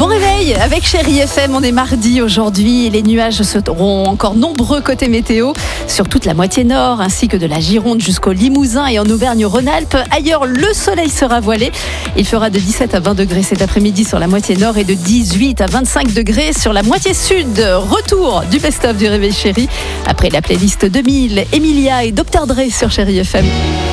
Bon réveil avec Chérie FM, on est mardi aujourd'hui et les nuages seront encore nombreux côté météo sur toute la moitié nord ainsi que de la Gironde jusqu'au Limousin et en Auvergne-Rhône-Alpes. Ailleurs, le soleil sera voilé. Il fera de 17 à 20 degrés cet après-midi sur la moitié nord et de 18 à 25 degrés sur la moitié sud. Retour du best-of du Réveil Chérie après la playlist 2000, Emilia et Dr Dre sur Chérie FM.